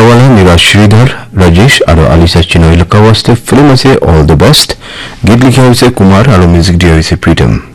Agarwala, Niraj Sridhar, Rajesh আৰু Alisa Chinoy লোকাৱাস্তে film আছে all the best গীত লিখা হৈছে কুমাৰ আৰু মিউজিক দিয়া হৈছে প্ৰীতম